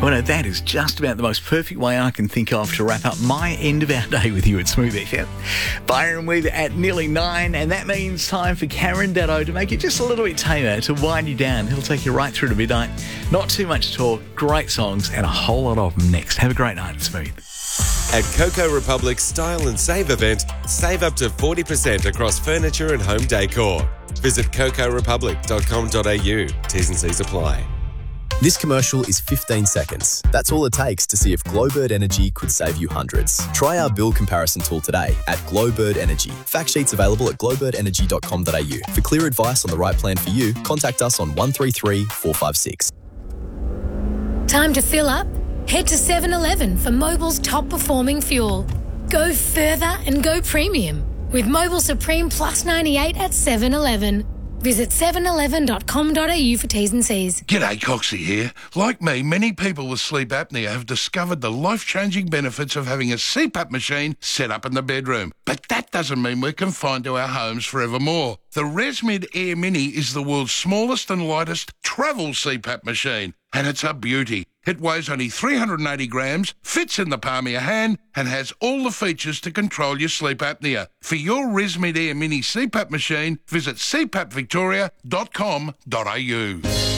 Well, no, that is just about the most perfect way I can think of to wrap up my end of our day with you at Smooth FM. Byron with at nearly 9, and that means time for Karen Datto to make it just a little bit tamer, to wind you down. He'll take you right through to midnight. Not too much talk, great songs, and a whole lot of them next. Have a great night at Smooth. At Coco Republic's Style and Save event, save up to 40% across furniture and home decor. Visit cocorepublic.com.au. T's and C's apply. This commercial is 15 seconds. That's all it takes to see if Glowbird Energy could save you hundreds. Try our bill comparison tool today at Glowbird Energy. Fact sheets available at glowbirdenergy.com.au. For clear advice on the right plan for you, contact us on 133 456. Time to fill up? Head to 7-Eleven for Mobil's top performing fuel. Go further and go premium with Mobil Supreme Plus 98 at 7-Eleven. Visit 711.com.au for T's and C's. G'day, Coxie here. Like me, many people with sleep apnea have discovered the life-changing benefits of having a CPAP machine set up in the bedroom. But that doesn't mean we're confined to our homes forevermore. The ResMed Air Mini is the world's smallest and lightest travel CPAP machine, and it's a beauty. It weighs only 380 grams, fits in the palm of your hand, and has all the features to control your sleep apnea. For your ResMed Air Mini CPAP machine, visit cpapvictoria.com.au.